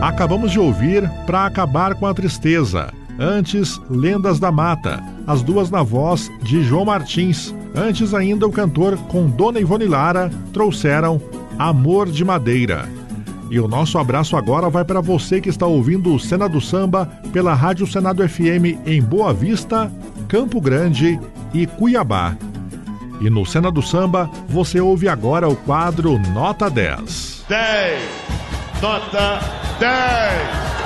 Acabamos de ouvir Pra Acabar com a Tristeza. Antes, Lendas da Mata, as duas na voz de João Martins. Antes ainda, o cantor com Dona Ivone Lara trouxeram Amor de Madeira. E o nosso abraço agora vai para você que está ouvindo o Cena do Samba pela Rádio Senado FM em Boa Vista, Campo Grande e Cuiabá. E no Cena do Samba, você ouve agora o quadro Nota 10. 10! Nota 10!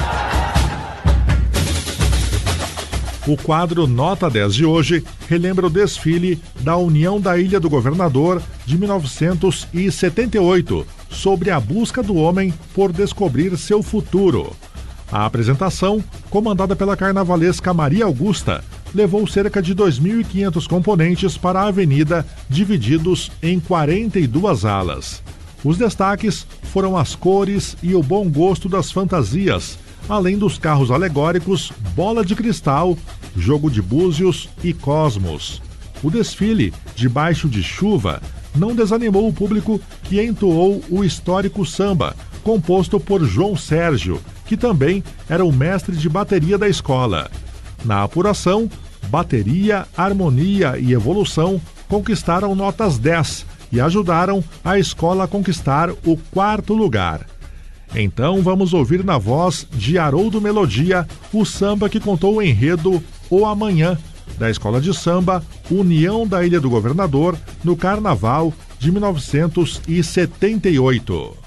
O quadro Nota 10 de hoje relembra o desfile da União da Ilha do Governador de 1978, sobre a busca do homem por descobrir seu futuro. A apresentação, comandada pela carnavalesca Maria Augusta, levou cerca de 2.500 componentes para a avenida, divididos em 42 alas. Os destaques foram as cores e o bom gosto das fantasias, além dos carros alegóricos Bola de Cristal, Jogo de Búzios e Cosmos. O desfile, debaixo de chuva, não desanimou o público, que entoou o histórico samba, composto por João Sérgio, que também era o mestre de bateria da escola. Na apuração, bateria, harmonia e evolução conquistaram notas 10 e ajudaram a escola a conquistar o 4º lugar. Então vamos ouvir na voz de Haroldo Melodia o samba que contou o enredo O Amanhã, da Escola de Samba União da Ilha do Governador, no Carnaval de 1978.